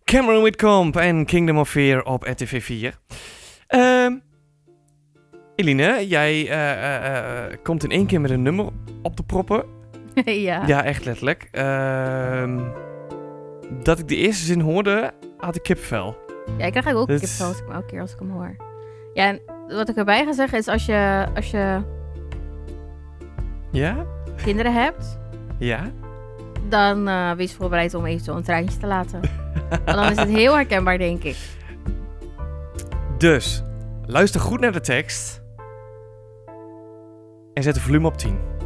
Cameron Whitcomb en Kingdom of Fear op RTV 4. Eline, jij komt in één keer met een nummer op de proppen. Ja. Ja, echt letterlijk. Dat ik de eerste zin hoorde, had ik kipvel. Ja, ik krijg ook Dit- kipvel elke keer als ik hem hoor. Ja, en wat ik erbij ga zeggen is als je Ja? kinderen hebt, Ja? dan wees voorbereid om eventueel een traantje te laten. Want dan is het heel herkenbaar, denk ik. Dus, luister goed naar de tekst. En zet de volume op 10.